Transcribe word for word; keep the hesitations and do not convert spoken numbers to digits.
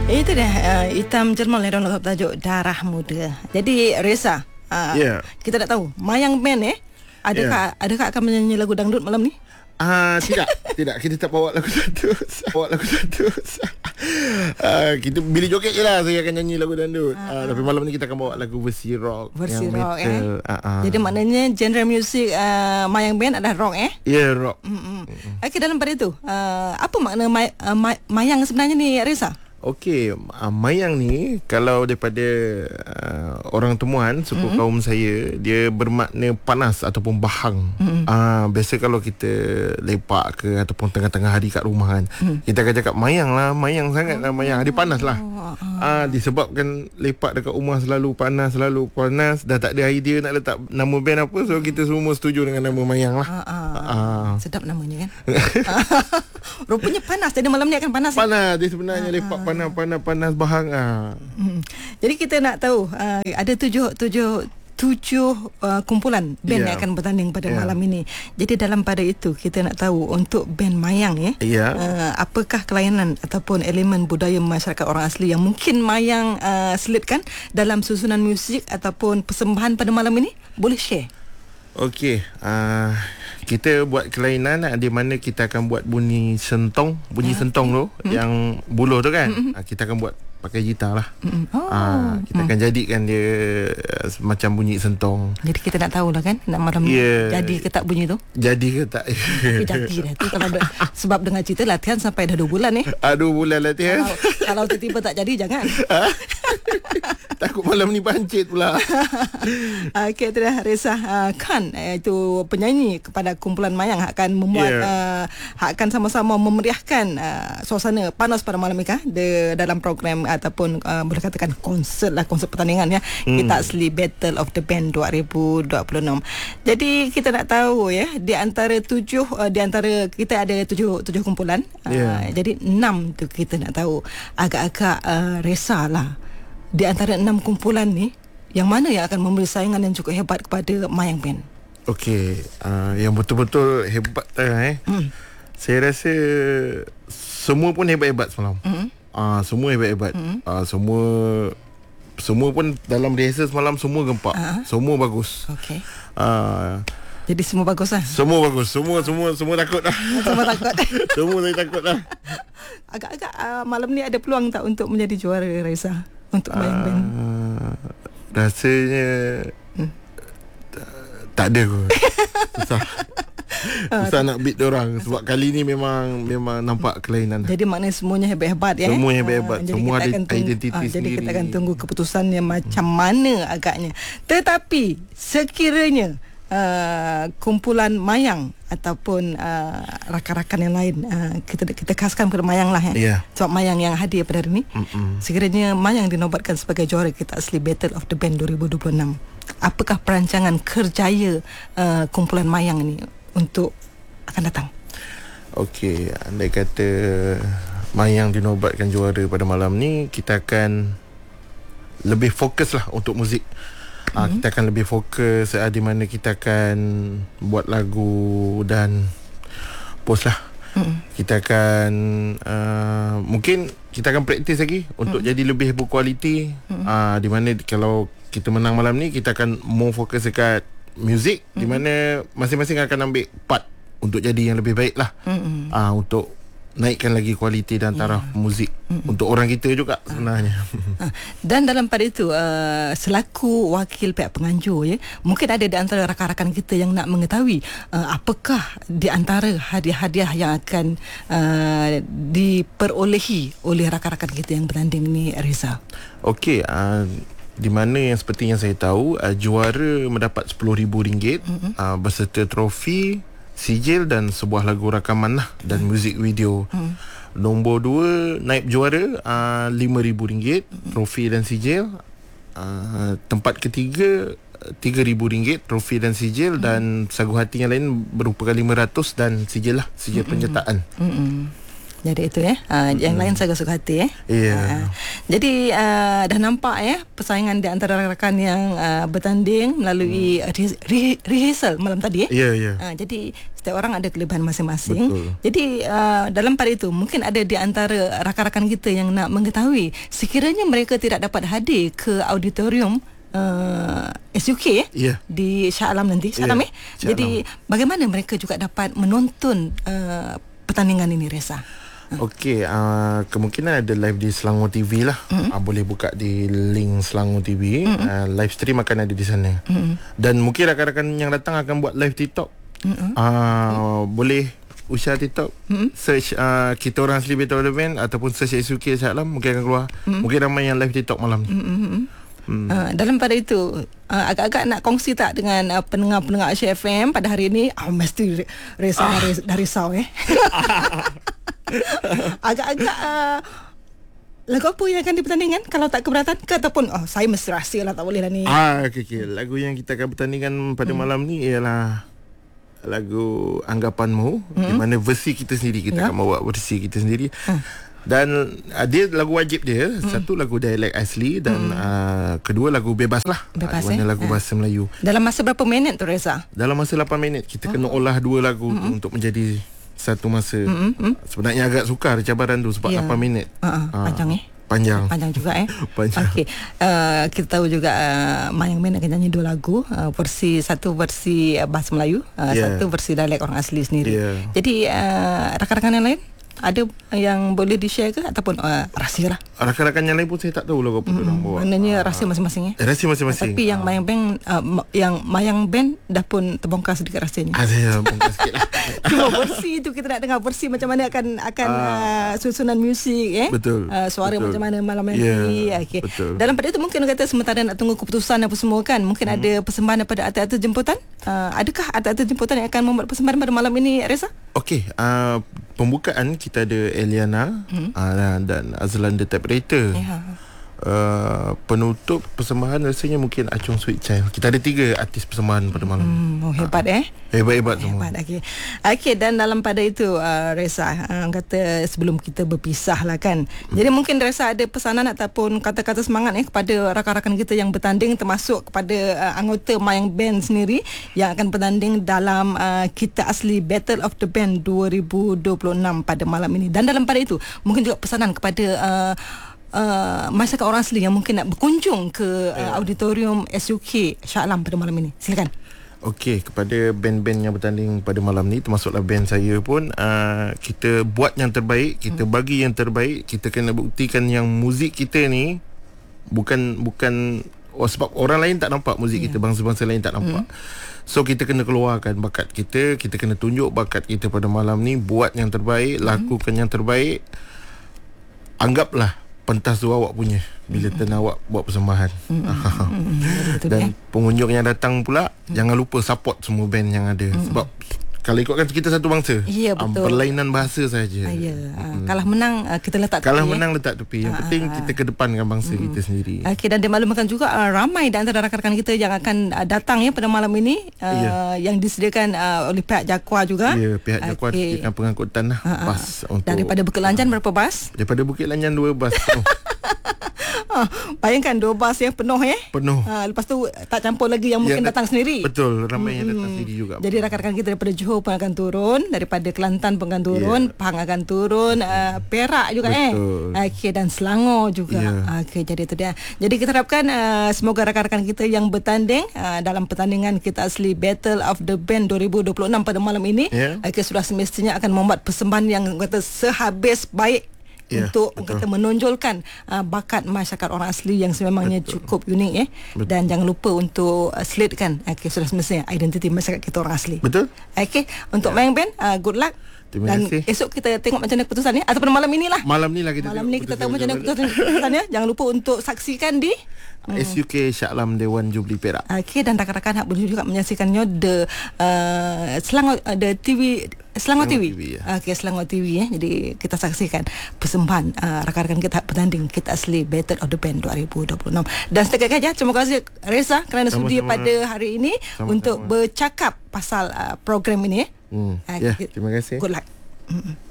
Itu dah uh, Hitam Jerman yang dalam tajuk Darah Muda. Jadi Reza, uh, yeah. kita nak tahu Mayang Band eh adakah yeah. adakah akan menyanyi lagu dangdut malam ni? Ah uh, tidak, tidak. Kita tak bawa lagu dangdut. Bawa lagu dangdut. uh, kita Billy Joget je lah saya akan nyanyi lagu dangdut. Uh, uh, tapi malam ni kita akan bawa lagu versi rock. Versi yang rock metal. eh. Uh, uh. Jadi maknanya genre muzik uh, Mayang Band adalah rock eh? Ya, yeah, rock. Mm-hmm. Mm-hmm. Okey, dalam pada itu, uh, apa makna may, uh, may, mayang sebenarnya ni, Reza? Okey, uh, mayang ni kalau daripada uh, orang temuan suku mm-hmm. kaum saya, dia bermakna panas ataupun bahang. Mm-hmm. Uh, biasa kalau kita lepak ke ataupun tengah-tengah hari kat rumah kan, mm. kita akan cakap mayang lah, mayang sangat lah, mayang. Dia panas lah. Uh, disebabkan lepak dekat rumah selalu panas, selalu panas, dah tak ada idea nak letak nama band apa, so kita semua setuju dengan nama mayang lah. Uh, uh. Uh. Sedap namanya kan. Rupanya panas. Jadi malam ni akan panas. Panas. Dia sebenarnya uh, lepak panas, panas, panas bahang. Ah. Hmm. Jadi kita nak tahu uh, ada tujuh tujuh tujuh uh, kumpulan band yeah. yang akan bertanding pada yeah. malam ini. Jadi dalam pada itu kita nak tahu untuk band Mayang ya. Yeah. Uh, apakah kelainan ataupun elemen budaya masyarakat orang asli yang mungkin Mayang uh, selitkan dalam susunan muzik ataupun persembahan pada malam ini? Boleh share? Okey, uh, kita buat kelainan di mana kita akan buat bunyi sentong, bunyi yeah. sentong tu mm-hmm. yang buluh tu kan. Mm-hmm. Uh, kita akan buat pakai gitar lah. Mm-hmm. Oh. Uh, kita mm. akan jadikan dia uh, semacam bunyi sentong. Jadi kita nak tahulah kan nak malam yeah. jadi ke tak bunyi tu? Jadi ke tak? Eh, jadi dah tu kalau de- sebab dengar cerita latihan sampai dah dua bulan ni. Ah, dua bulan latihan. Kalau, kalau tiba-tiba tak jadi jangan. Takut malam ni pancit pula. Okey, itu dah Reza uh, Khan, iaitu penyanyi kepada kumpulan Mayang akan membuat yeah. uh, akan sama-sama memeriahkan uh, suasana panas pada malam ni kan de, dalam program ataupun uh, boleh katakan konsert lah, konsert pertandingan ya. Hmm. Kita asli Battle of the Band dua ribu dua puluh enam. Jadi kita nak tahu ya, di antara tujuh uh, di antara kita ada tujuh tujuh kumpulan. Yeah. Uh, jadi enam tu kita nak tahu agak-agak uh, Reza lah. Di antara enam kumpulan ni, yang mana yang akan memberi saingan yang cukup hebat kepada Mayang Band? Okey, uh, yang betul-betul hebat eh. Hmm. Saya rasa semua pun hebat-hebat semalam. Hmm. Uh, semua hebat-hebat. Hmm. Uh, semua semua pun dalam rehearsal semalam semua gempak. Uh-huh. Semua bagus. Okey. Uh, Jadi semua bagus lah. Semua bagus. Semua semua semua takut dah. Semua takut. Semua saya takut dah. Agak-agag uh, malam ni ada peluang tak untuk menjadi juara, Reza? Untuk Mayang Band? Uh, rasanya hmm. tak ada kot. Susah. Susah nak beat diorang. Sebab kali ni memang memang nampak kelainan. Jadi maknanya semuanya hebat-hebat ya. Semua hebat-hebat. Uh, Semua ada identiti uh, sendiri. Jadi kita akan tunggu keputusannya macam hmm. mana agaknya. Tetapi sekiranya Uh, kumpulan Mayang ataupun uh, rakan-rakan yang lain, uh, kita kita khaskan kepada Mayang lah ya. Yeah. Sebab Mayang yang hadir pada hari ini. Mm-mm. Sekiranya Mayang dinobatkan sebagai juara kita asli Battle of the Band dua ribu dua puluh enam, apakah perancangan kerjaya uh, kumpulan Mayang ini untuk akan datang? Okey, andai kata Mayang dinobatkan juara pada malam ni, kita akan lebih fokus lah untuk muzik. Uh, mm-hmm. Kita akan lebih fokus uh, di mana kita akan buat lagu dan post lah. Mm-hmm. Kita akan uh, mungkin kita akan praktis lagi untuk mm-hmm. jadi lebih berkualiti. Mm-hmm. Uh, di mana kalau kita menang malam ni, kita akan more fokus dekat muzik, mm-hmm. di mana masing-masing akan ambil part untuk jadi yang lebih baik lah. Mm-hmm. Uh, untuk naikkan lagi kualiti dan taraf yeah. muzik mm-hmm. untuk orang kita juga sebenarnya. Dan dalam pada itu uh, selaku wakil pihak penganjur ya, mungkin ada di antara rakan-rakan kita yang nak mengetahui uh, apakah di antara hadiah-hadiah yang akan uh, diperolehi oleh rakan-rakan kita yang bertanding ni, Reza. Okey, uh, di mana yang seperti yang saya tahu, uh, juara mendapat sepuluh ribu ringgit mm-hmm. uh, berserta trofi, sijil dan sebuah lagu rakaman lah, dan hmm. muzik video. Hmm. Nombor dua naib juara uh, lima ribu ringgit, hmm. trofi dan sijil. Uh, tempat ketiga tiga ribu ringgit, trofi dan sijil, hmm. dan sagu hati yang lain berupakan lima ratus dan sijil lah, sijil hmm. penyertaan. Hmm. Jadi itu ya. Uh, yang hmm. lain saya suka hati eh. Ya. Yeah. Uh, jadi uh, dah nampak ya persaingan di antara rakan-rakan yang uh, bertanding melalui hmm. re- re- rehearsal malam tadi eh. Ya, yeah, ya. Yeah. Uh, jadi setiap orang ada kelebihan masing-masing. Betul. Jadi uh, dalam pada itu mungkin ada di antara rakan-rakan kita yang nak mengetahui sekiranya mereka tidak dapat hadir ke auditorium Uh, S U K eh, yeah. di Shah Alam nanti Shah Alam yeah. eh. Jadi bagaimana mereka juga dapat menonton uh, pertandingan ini, Reza? Okey, uh, kemungkinan ada live di Selangor T V lah. Mm-hmm. Uh, boleh buka di link Selangor T V. Mm-hmm. Uh, live stream akan ada di sana. Mm-hmm. Dan mungkin rakan-rakan yang datang akan buat live TikTok. Mm-hmm. Uh, mm-hmm. Boleh usaha TikTok, mm-hmm. search uh, Kita Orang Asli Battle of the Band ataupun search S U K Shah Alam, mungkin akan keluar. Mm-hmm. Mungkin ramai yang live TikTok malam ni. Mm-hmm. Hmm. Uh, dalam pada itu uh, agak-agak nak kongsi tak dengan uh, pendengar-pendengar Asia F M pada hari ini? Oh, mesti Reza ah. dari, dari risau eh. Agak-agak uh, lagu apa yang akan dipertandingkan kalau tak keberatan ke ataupun oh saya mesti rahsia lah, tak boleh lah ni. Ah, okay, okay. Lagu yang kita akan pertandingkan pada hmm. malam ni ialah lagu Anggapanmu, hmm. di mana versi kita sendiri, kita ya. akan bawa versi kita sendiri. Hmm. Dan uh, dia lagu wajib dia, hmm. satu lagu dialek asli dan hmm. uh, kedua lagu bebas lah. Bebas uh, eh? lagu bahasa ha. Melayu. Dalam masa berapa minit tu, Reza? Dalam masa lapan minit kita oh. kena olah dua lagu hmm. untuk menjadi satu masa. Hmm. Hmm. Sebenarnya agak sukar cabaran tu sebab yeah. lapan minit. Uh-uh. Uh, panjang eh? Panjang. Panjang juga eh. Panjang. Okey. Uh, kita tahu juga uh, Mayang Band akan nyanyi dua lagu, uh, versi satu versi uh, bahasa Melayu, uh, yeah. satu versi dialek orang asli sendiri. Yeah. Jadi uh, rakan-rakan yang lain ada yang boleh di-share ke ataupun uh, rahsia lah? Rakan-rakan yang lain pun saya tak tahu lah apa mm-hmm. orang bawa. Maknanya rahsia masing-masing eh? Rahsia masing-masing. Tapi yang Mayang Band uh, yang Mayang Band dah pun terbongkar sedikit rahsianya. Ada yang bongkar sikit lah. Cuma versi tu kita nak dengar versi macam mana akan akan uh, uh, susunan muzik eh. Betul. Uh, suara betul. Macam mana malam nanti. Yeah, okay. Betul. Dalam pada itu mungkin kata sementara nak tunggu keputusan apa semua kan. Mungkin hmm. ada persembahan daripada artis-artis jemputan. Uh, adakah artis-artis jemputan yang akan membuat persembahan pada malam ini, Reza? Okey, uh, pembukaan kita ada Eliana hmm. uh, dan Azlan the Typewriter. Ya. Uh, penutup persembahan rasanya mungkin Acung Sweet Child. Kita ada tiga artis persembahan pada malam. Hmm, oh, hebat uh, eh. Hebat-hebat semua. Hebat, okey. Okey, dan dalam pada itu uh, Reza uh, kata sebelum kita berpisah lah kan. Hmm. Jadi mungkin Reza ada pesanan ataupun kata-kata semangat eh kepada rakan-rakan kita yang bertanding, termasuk kepada uh, anggota Mayang Band sendiri yang akan bertanding dalam uh, Kita Asli Battle of the Band dua ribu dua puluh enam pada malam ini. Dan dalam pada itu mungkin juga pesanan kepada uh, Uh, masyarakat orang asli yang mungkin nak berkunjung ke uh, yeah. auditorium S U K Shah Alam pada malam ini. Silakan. Okey, kepada band-band yang bertanding pada malam ni, termasuklah band saya pun, uh, kita buat yang terbaik, kita hmm. bagi yang terbaik. Kita kena buktikan yang muzik kita ni bukan bukan oh, sebab orang lain tak nampak muzik yeah. kita, bangsa-bangsa lain tak nampak. Hmm. So kita kena keluarkan bakat kita, kita kena tunjuk bakat kita pada malam ni, buat yang terbaik, hmm. lakukan yang terbaik. Anggaplah pentas tu awak punya bila mm-hmm. turn awak buat persembahan. Mm-hmm. Dan eh? pengunjung yang datang pula mm-hmm. jangan lupa support semua band yang ada. Mm-hmm. Sebab kalau ikutkan kita satu bangsa. Ya, betul. Um, perlainan bahasa saja. Ah, ya. mm. Kalah menang kita letak tepi. Kalah eh? menang letak tepi. Yang ah, penting ah, kita kedepankan bangsa mm. kita sendiri. Okey, dan dimaklumkan juga uh, ramai di antara rakan-rakan kita yang akan uh, datang ya pada malam ini uh, yeah. yang disediakan uh, oleh pihak Jakwa juga. Ya, yeah, pihak Jakwa okay. disediakan pengangkutan lah. Ah, bas untuk daripada Bukit Lanjan berapa bas? Daripada Bukit Lanjan dua bas. Oh. Ha, bayangkan dua bas yang penuh eh. Penuh. Ha, lepas tu tak campur lagi yang mungkin yang datang sendiri. Betul, ramai hmm. yang datang sendiri juga. Jadi rakan-rakan kita daripada Johor pun akan turun, daripada Kelantan pun akan turun, yeah. Pahang akan turun, uh, Perak juga betul. eh. Okey, dan Selangor juga. Yeah. Okey, jadi itu dia. Jadi kita harapkan uh, semoga rakan-rakan kita yang bertanding uh, dalam pertandingan Kita Asli Battle of the Band dua ribu dua puluh enam pada malam ini, yeah. okay, sudah semestinya akan membuat persembahan yang kata sehabis baik. Yeah, untuk betul. kita menonjolkan uh, bakat masyarakat orang asli yang sememangnya betul. cukup unik eh. Betul. Dan jangan lupa untuk uh, slatekan okay, sudah semestinya identiti masyarakat kita orang asli. Betul. Okey, untuk yeah. Mayang Band uh, good luck. Terima dan kasih. Esok kita tengok macam mana keputusan ni ataupun malam inilah. Malam ni lah kita Malam ni kita tahu macam mana keputusan ya. Jangan lupa untuk saksikan di hmm. S U K Shah Alam Dewan Jubli Perak. Okey, dan rakan-rakan hak boleh juga menyaksikannya the uh, Selangor uh, the T V Selangor, Selangor T V. T V ya. Okey, Selangor T V ya. Jadi kita saksikan persembahan uh, rakan-rakan kita bertanding Kita Asli Battle of the Band dua ribu dua puluh enam. Dan setakat saja terima kasih Reza kerana sudi pada hari ini sama-sama. Untuk bercakap pasal uh, program ini. Hmm. Uh, ya, terima kasih. Good luck. Mm-mm.